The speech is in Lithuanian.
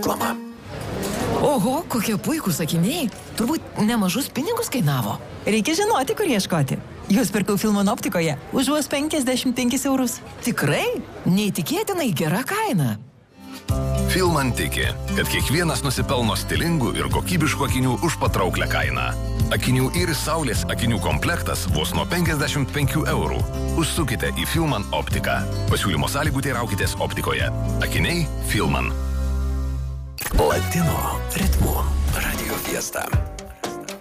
Reklama. Oho, kokie puikūs akiniai. Turbūt nemažus pinigus kainavo. Reikia žinoti, kur ieškoti. Jūs pirkau Filman optikoje už vos 55 eurus. Tikrai? Neįtikėtinai gera kaina. Filman tiki, kad kiekvienas nusipelno stilingų ir kokybiškų akinių už patrauklią kainą. Akinių Iris Saulės akinių komplektas vos nuo 55 eurų. Užsukite į Filman optiką. Pasiūlymo sąlygų teiraukitės optikoje. Akiniai Filman. Latino ritmu Radio Fiesta.